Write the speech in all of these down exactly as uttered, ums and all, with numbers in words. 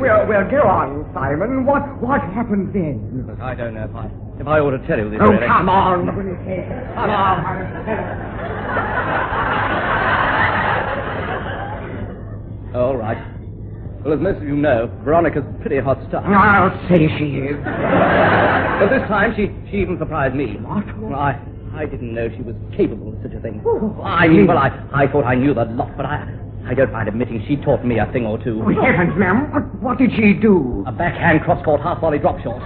Well, well, go on, Simon. What what happened then? I don't know if I, if I ought to tell you this. Oh, really. come on. Come on. All right. Well, as most of you know, Veronica's pretty hot stuff. I'll say she is. But this time, she, she even surprised me. What? Well, I, I didn't know she was capable of such a thing. Oh, I mean, well, I, I thought I knew the lot, but I, I don't mind admitting she taught me a thing or two. Oh, heavens, ma'am. What, what did she do? A backhand cross-court half-volley drop shot.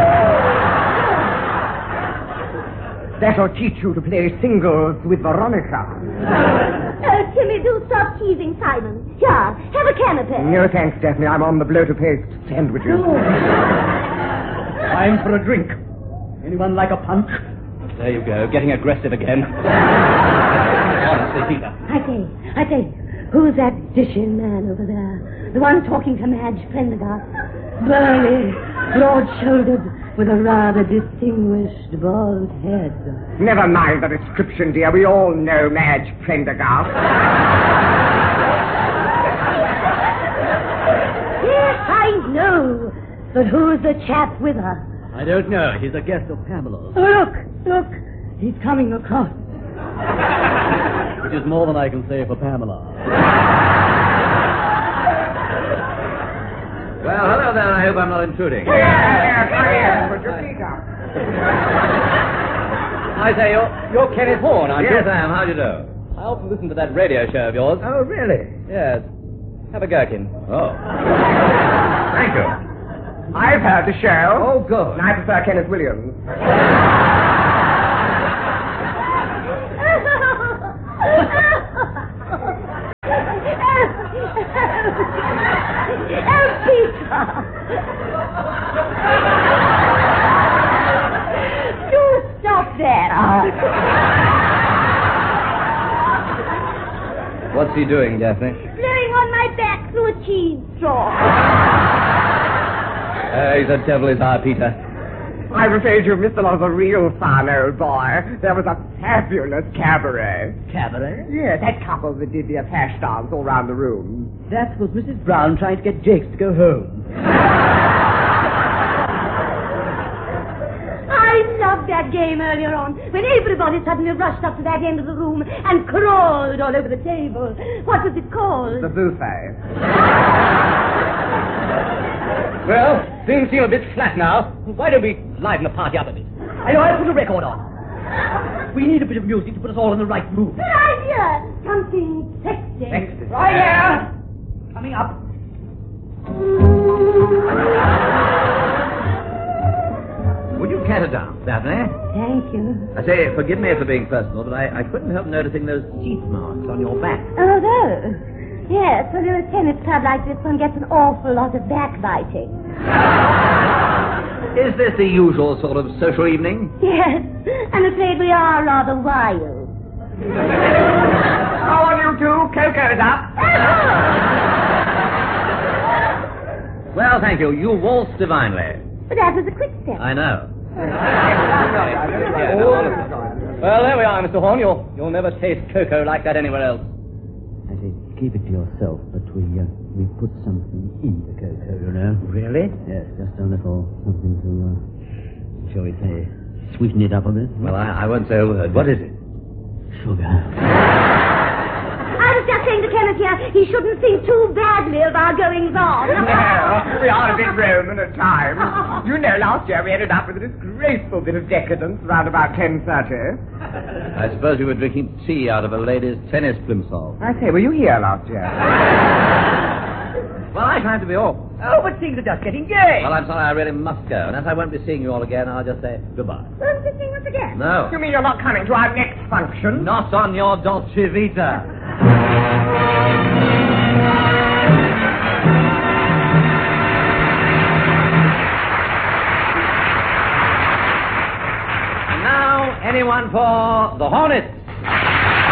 That'll teach you to play singles with Veronica. Oh, Timmy, do stop teasing Simon. Here, have a canapé. No, thanks, Daphne. I'm on the blow-to-paste sandwiches. Time for a drink. Anyone like a punch? There you go, getting aggressive again. Honestly, Peter. I say, I say, who's that dishing man over there? The one talking to Madge Prendergast. Burly, broad-shouldered, with a rather distinguished bald head. Never mind the description, dear. We all know Madge Prendergast. Yes, I know. But who's the chap with her? I don't know. He's a guest of Pamela's. Oh, look, look. He's coming across. Which is more than I can say for Pamela. Well, hello there. I hope I'm not intruding. Yes, yes, yes. Put your feet up. I say, you're, you're Kenneth Horne, aren't you? Yes, I am. How do you do? I often listen to that radio show of yours. Oh, really? Yes. Have a gherkin. Oh. Thank you. I've heard the show. Oh, good. And I prefer Kenneth Williams. Oh, Peter! Do stop that. What's he doing, Daphne? Blowing on my back through a cheese straw. Uh, he's a devil, is our Peter. I'm afraid you've missed a lot of the real fun, old boy. There was a fabulous cabaret. Cabaret? Yeah, that couple that did the hash dance all round the room. That was Missus Brown trying to get Jakes to go home. I loved that game earlier on, when everybody suddenly rushed up to that end of the room and crawled all over the table. What was it called? The buffet. Well, things seem a bit flat now. Why don't we liven the party up a bit? I know, I'll put a record on. We need a bit of music to put us all in the right mood. Good idea. Something sexy. Sexy. Right here. Coming up. Would you care to dance, Daphne? Thank you. I say, forgive me for being personal, but I, I couldn't help noticing those teeth marks on your back. Oh, those. Yes, well, in a tennis club like this, one gets an awful lot of backbiting. Is this the usual sort of social evening? Yes, I'm afraid we are rather wild. How are you two? Coco's up. Well, thank you. You waltzed divinely. But that was a quick step. I know. Well, there we are, Mister Horne. You'll, you'll never taste cocoa like that anywhere else. I say, keep it to yourself, but we uh, we put something in the cocoa, you know. Really? Yes, just a little something to, uh, shall we say, sweeten it up a bit. Well, I, I won't say a word. What is it? Sugar. I was just saying to Kenneth here, he shouldn't think too badly of our goings on. No, we are a bit Roman at times. You know, last year we ended up with a disgraceful bit of decadence around about ten thirty. I suppose you were drinking tea out of a lady's tennis plimsoll. I say, were you here last year? Well, I tried to be off. Oh, but things are just getting gay. Well, I'm sorry, I really must go. And as I won't be seeing you all again, I'll just say goodbye. Won't you sing us again? No. You mean you're not coming to our next function? Not on your Dolce Vita. And now, anyone for the Hornets?